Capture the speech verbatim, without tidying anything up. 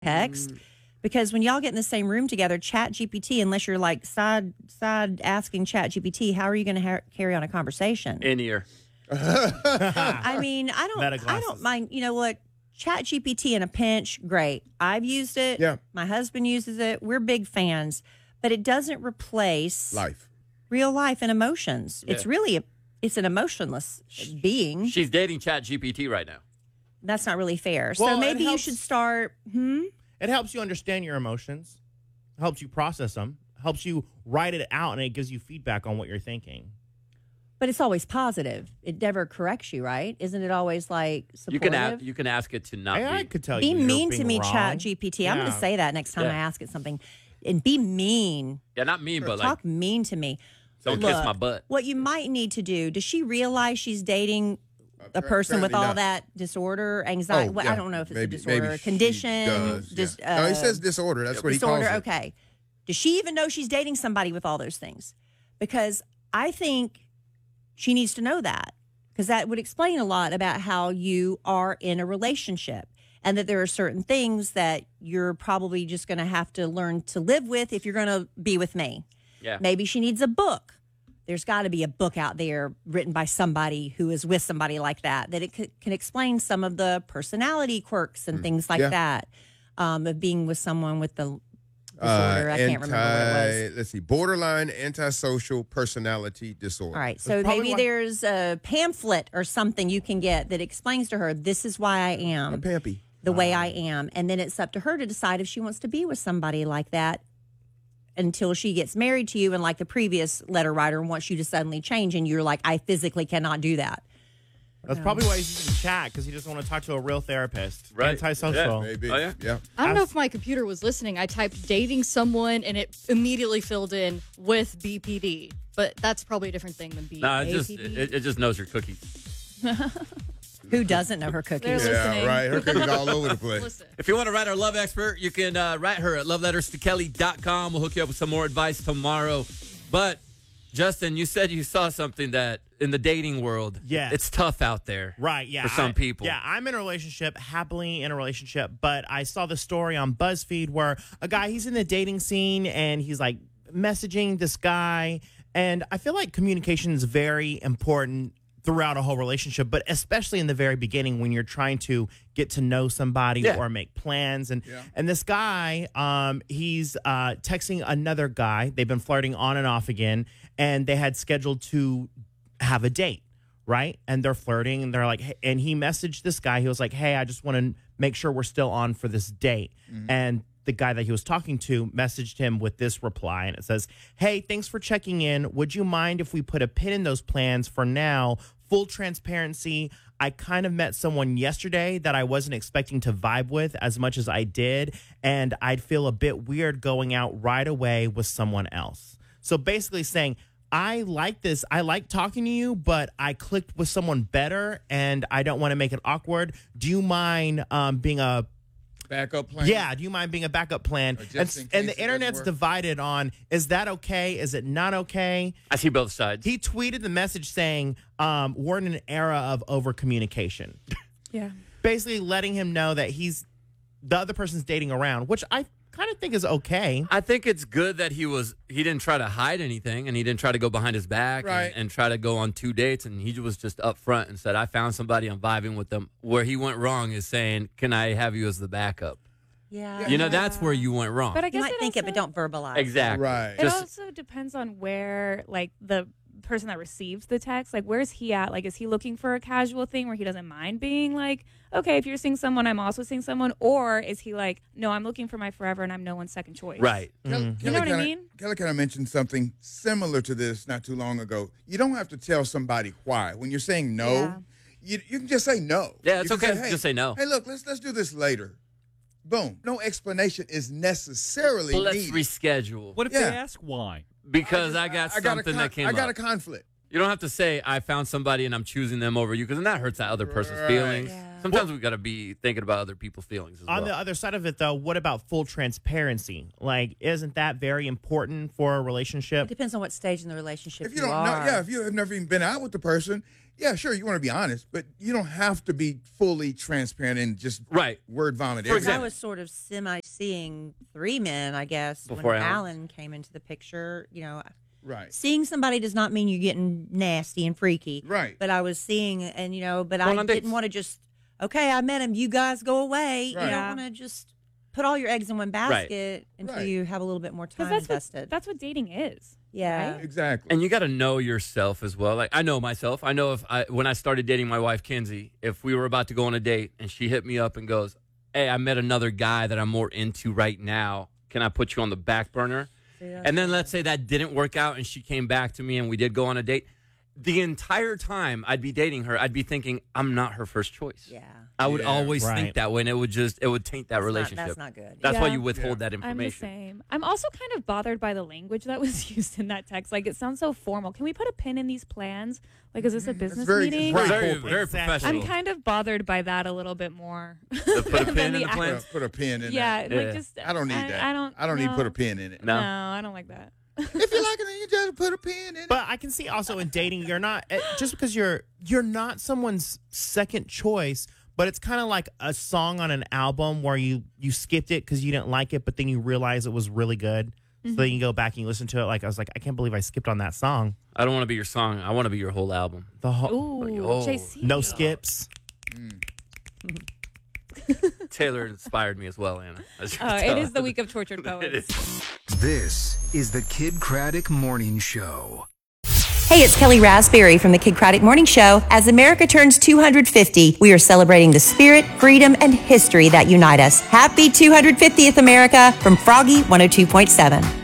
text. Because when y'all get in the same room together, Chat G P T, unless you're like side side asking Chat G P T, how are you going to ha- carry on a conversation? In ear. I mean, I don't, I don't mind. You know what? Chat G P T in a pinch, great. I've used it. Yeah. My husband uses it. We're big fans, but it doesn't replace life, real life, and emotions. Yeah. It's really a, it's an emotionless being. She's dating Chat G P T right now. That's not really fair. Well, so maybe it you helps- should start. Hmm. It helps you understand your emotions, helps you process them, helps you write it out, and it gives you feedback on what you're thinking. But it's always positive. It never corrects you, right? Isn't it always like supportive? You can ask, you can ask it to not A I be. could tell be you you're mean to being me, wrong. Chat G P T. I'm Yeah. going to say that next time Yeah. I ask it something. And be mean. Yeah, not mean, but Talk like, mean to me. don't Look, kiss my butt. What you might need to do, does she realize she's dating a person with apparently all not. that disorder, anxiety? Oh, well, yeah. I don't know if it's Maybe- a disorder, maybe she condition. does, Just, yeah. No, he uh, says disorder. That's what he disorder. calls it. Okay. Does she even know she's dating somebody with all those things? Because I think she needs to know that, because that would explain a lot about how you are in a relationship, and that there are certain things that you're probably just going to have to learn to live with if you're going to be with me. Yeah. Maybe she needs a book. There's got to be a book out there written by somebody who is with somebody like that, that it c- can explain some of the personality quirks and things like Yeah. that, um, of being with someone with the Uh, disorder. I can't remember what it was. anti- Let's see, borderline antisocial personality disorder. All right, so probably maybe why- there's a pamphlet or something you can get that explains to her, this is why I A am pampy. the way I am. And then it's up to her to decide if she wants to be with somebody like that until she gets married to you. And like the previous letter writer wants you to suddenly change, and you're like, I physically cannot do that. That's probably why he's using chat, because he doesn't want to talk to a real therapist. Right. Antisocial. Maybe. Oh, yeah? Yeah. I don't know if my computer was listening. I typed dating someone and it immediately filled in with B P D. But that's probably a different thing than B P D. No, it just it, it just knows your cookies. Who doesn't know her cookies? They're Yeah, listening. right. Her cookies all over the place. Listen. If you want to write our love expert, you can uh, write her at love letters to kelly dot com. We'll hook you up with some more advice tomorrow. But, Justin, you said you saw something that in the dating world, Yes. it's tough out there. Right, yeah. For some I- people. Yeah, I'm in a relationship, happily in a relationship, but I saw the story on BuzzFeed where a guy, he's in the dating scene and he's like messaging this guy. And I feel like communication is very important throughout a whole relationship, but especially in the very beginning when you're trying to get to know somebody Yeah. or make plans. And Yeah. and this guy, um, he's uh, texting another guy. They've been flirting on and off again, and they had scheduled to have a date, right? And they're flirting, and they're like, hey, and he messaged this guy. He was like, hey, I just want to make sure we're still on for this date. And the guy that he was talking to messaged him with this reply, and it says, hey, thanks for checking in. Would you mind if we put a pin in those plans for now? Full transparency, I kind of met someone yesterday that I wasn't expecting to vibe with as much as I did, and I'd feel a bit weird going out right away with someone else. So basically saying, I like this. I like talking to you, but I clicked with someone better, and I don't want to make it awkward. Do you mind um, being a Backup plan. Yeah, do you mind being a backup plan? Or just And, in and case it the doesn't internet's work. divided on, is that okay? Is it not okay? I see both sides. He tweeted the message saying, um, we're in an era of over communication. Yeah. Basically letting him know that he's the other person's dating around, which I kind of think is okay. I think it's good that he was he didn't try to hide anything, and he didn't try to go behind his back Right. and, and try to go on two dates, and he was just upfront and said, I found somebody, I'm vibing with them. Where he went wrong is saying, can I have you as the backup? Yeah. You know, that's where you went wrong. But I You guess might it think it, also- but don't verbalize. Exactly. Right. It Just- also depends on where, like, the person that receives the text, like, where's he at? Like, is he looking for a casual thing where he doesn't mind being like, okay, if you're seeing someone, I'm also seeing someone? Or is he like, no, I'm looking for my forever and I'm no one's second choice? Right. Kelly, You know what I kinda- mean? Kelly kind of mentioned something similar to this not too long ago. You don't have to tell somebody why. When you're saying no, Yeah. you, you can just say no. Yeah, it's You can okay. Just say no. Hey, look, let's let's do this later. Boom. No explanation is necessarily But let's needed. reschedule. What if Yeah. they ask why? Because I, got I got a something con- that came I got up. a conflict. You don't have to say, I found somebody and I'm choosing them over you, because then that hurts that other person's Right. feelings. Yeah. Sometimes we got to be thinking about other people's feelings as On well. the other side of it, though, what about full transparency? Like, isn't that very important for a It relationship? depends on what stage in the relationship If you don't know, are. yeah, if you have never even been out with the person, Yeah, sure, you want to be honest, but you don't have to be fully transparent and just Right. word vomit. For everything. I example- was sort of semi seeing three men, I guess, Before when Alan. Alan came into the picture. You know, Right. seeing somebody does not mean you're getting nasty and freaky. Right. But I was seeing, and you know, but Going I on didn't dates. want to just, okay, I met him, you guys go away. Right. You Yeah. don't want to just put all your eggs in one basket until Right. you have a little bit more time Because that's invested. what that's what dating is. yeah. right? Exactly. And you got to know yourself as well. Like I know myself. I know if I when I started dating my wife Kinsey, if we were about to go on a date and she hit me up and goes, "Hey, I met another guy that I'm more into right now. Can I put you on the back burner?" Yeah. And then let's say that didn't work out and she came back to me and we did go on a date. The entire time I'd be dating her, I'd be thinking, I'm not her first choice. Yeah. I would Yeah. always Right. think that way, and it would just it would taint that That's not- relationship. that's not good. That's why Yeah. you withhold Yeah. that I'm the information. same. I'm also kind of bothered by the language that was used in that text. Like, it sounds so formal. Can we put a pin in these plans? Like, is this a business very- meeting? it's Very, corporate. very Exactly. professional. I'm kind of bothered by that a little bit more. To put a pin than in the act- put, plans. a, put a pin in Yeah, it. Yeah. like just. I don't need that. I don't. I don't need to put a no. pin in it. No. No, I don't like that. If you like it, then you just put a pin in it. But I can see also in dating, you're not eh, just because you're you're not someone's second choice, but it's kind of like a song on an album where you you skipped it because you didn't like it, but then you realize it was really good. So then you go back and you listen to it. Like I was like, I can't believe I skipped on that song. I don't want to be your song. I want to be your whole album. The whole Ooh, oh, J C. no skips. Taylor inspired me as well, Anna. As you Uh, can it tell. is the week of tortured It poets. is. This is the Kid Craddock Morning Show. Hey, it's Kelly Raspberry from the Kid Craddock Morning Show. As America turns two hundred fifty, we are celebrating the spirit, freedom, and history that unite us. Happy two hundred fiftieth, America, from Froggy one oh two point seven.